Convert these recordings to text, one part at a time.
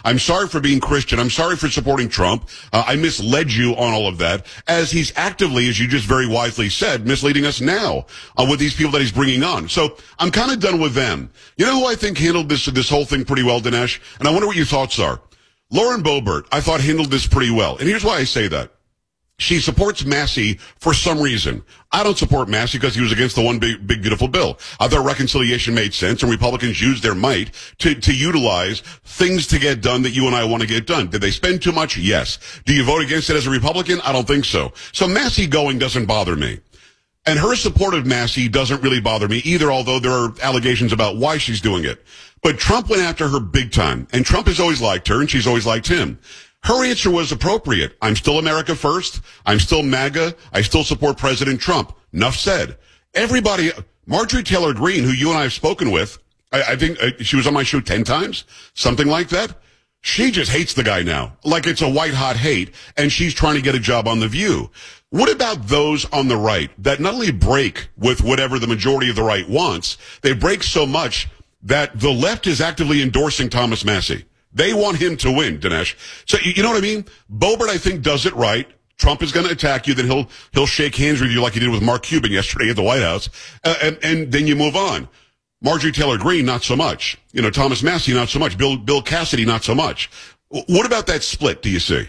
I'm sorry for being Christian. I'm sorry for supporting Trump. I misled you on all of that, as he's actively, as you just very wisely said, misleading us now with these people that he's bringing on. So I'm kind of done with them. You know who I think handled this whole thing pretty well, Dinesh? And I wonder what your thoughts are. Lauren Boebert, I thought, handled this pretty well. And here's why I say that. She supports Massey for some reason. I don't support Massey because he was against the one big beautiful bill. I thought reconciliation made sense, and Republicans used their might to utilize things to get done that you and I want to get done. Did they spend too much? Yes. Do you vote against it as a Republican? I don't think so. So Massey going doesn't bother me. And her support of Massey doesn't really bother me either, although there are allegations about why she's doing it. But Trump went after her big time, and Trump has always liked her, and she's always liked him. Her answer was appropriate. I'm still America first. I'm still MAGA. I still support President Trump. Enough said. Everybody, Marjorie Taylor Greene, who you and I have spoken with, I think she was on my show 10 times, something like that. She just hates the guy now, like it's a white hot hate, and she's trying to get a job on The View. What about those on the right that not only break with whatever the majority of the right wants, they break so much that the left is actively endorsing Thomas Massey? They want him to win, Dinesh. So you know what I mean? Boebert, I think, does it right. Trump is going to attack you, then he'll shake hands with you like he did with Mark Cuban yesterday at the White House, and then you move on. Marjorie Taylor Greene, not so much. You know, Thomas Massey, not so much. Bill Cassidy, not so much. What about that split, do you see?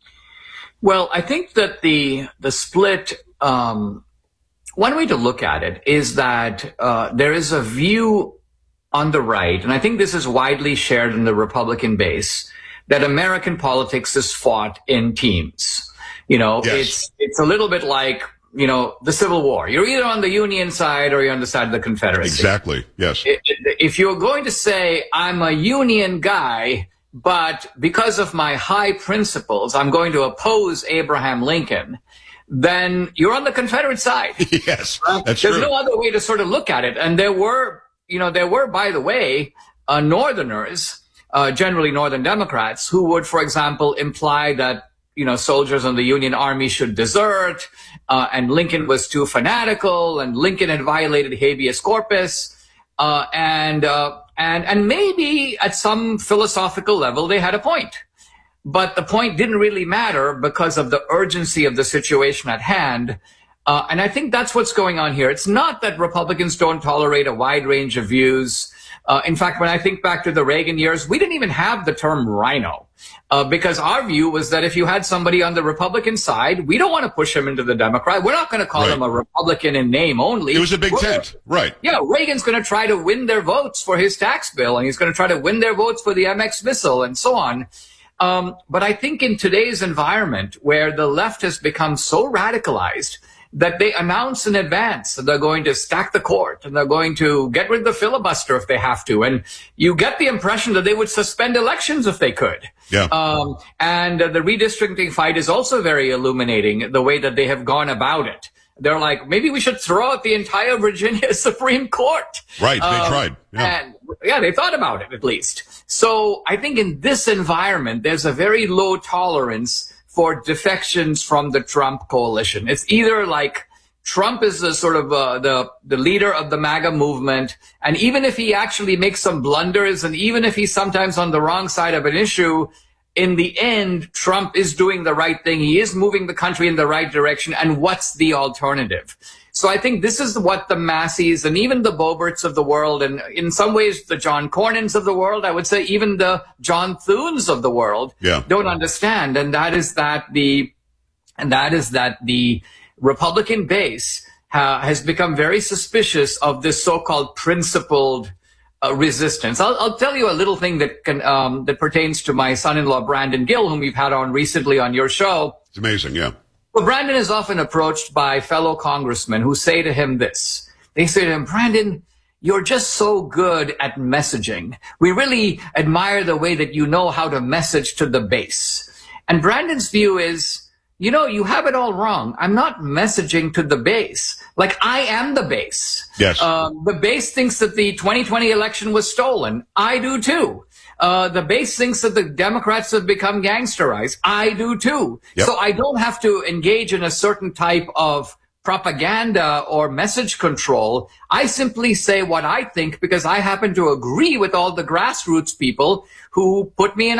Well, I think that the split, one way to look at it is that there is a view on the right, and I think this is widely shared in the Republican base, that American politics is fought in teams. You know, yes. It's a little bit like, you know, the Civil War. You're either on the Union side or you're on the side of the Confederacy. Exactly, yes. If you're going to say, I'm a Union guy, but because of my high principles, I'm going to oppose Abraham Lincoln, then you're on the Confederate side. Yes, that's true. There's no other way to sort of look at it. And there were, by the way, Northerners, generally Northern Democrats, who would, for example, imply that, you know, soldiers in the Union Army should desert, and Lincoln was too fanatical, and Lincoln had violated habeas corpus, and maybe at some philosophical level they had a point. But the point didn't really matter because of the urgency of the situation at hand. And I think that's what's going on here. It's not that Republicans don't tolerate a wide range of views. In fact, when I think back to the Reagan years, we didn't even have the term rhino, because our view was that if you had somebody on the Republican side, we don't want to push him into the Democrat. We're not going to call him a Republican in name only. It was a big tent, right? Yeah, Reagan's going to try to win their votes for his tax bill, and he's going to try to win their votes for the MX missile and so on. But I think in today's environment, where the left has become so radicalized that they announce in advance that they're going to stack the court and they're going to get rid of the filibuster if they have to. And you get the impression that they would suspend elections if they could. Yeah. And the redistricting fight is also very illuminating, the way that they have gone about it. They're like, maybe we should throw out the entire Virginia Supreme Court. Right. They tried. Yeah. And they thought about it at least. So I think in this environment, there's a very low tolerance for defections from the Trump coalition. It's either like Trump is the sort of the leader of the MAGA movement, and even if he actually makes some blunders, and even if he's sometimes on the wrong side of an issue, in the end, Trump is doing the right thing. He is moving the country in the right direction. And what's the alternative? So I think this is what the Masseys and even the Boeberts of the world, and in some ways the John Cornyn's of the world, I would say even the John Thunes of the world, don't understand. And that is that the Republican base has become very suspicious of this so-called principled resistance. I'll tell you a little thing that that pertains to my son-in-law, Brandon Gill, whom we've had on recently on your show. It's amazing, yeah. Well, Brandon is often approached by fellow congressmen who say to him this. They say to him, Brandon, you're just so good at messaging. We really admire the way that you know how to message to the base. And Brandon's view is, you know, you have it all wrong. I'm not messaging to the base. Like, I am the base. Yes. The base thinks that the 2020 election was stolen. I do too. The base thinks that the Democrats have become gangsterized. I do too. Yep. So I don't have to engage in a certain type of propaganda or message control. I simply say what I think because I happen to agree with all the grassroots people who put me in